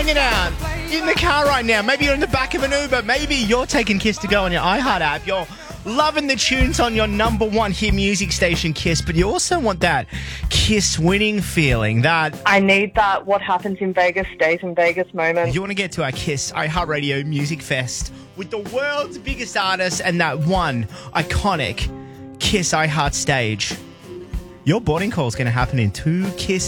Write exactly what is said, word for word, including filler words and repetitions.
hanging out in the car right now. Maybe you're in the back of an Uber. Maybe you're taking Kiss to Go on your iHeart app. You're loving the tunes on your number one hit music station, Kiss, but you also want that Kiss winning feeling, that I need that what happens in Vegas stays in Vegas moment. you want to get to our Kiss iHeartRadio Music Fest with the world's biggest artists and that one iconic Kiss iHeart stage. Your boarding call is going to happen in two Kiss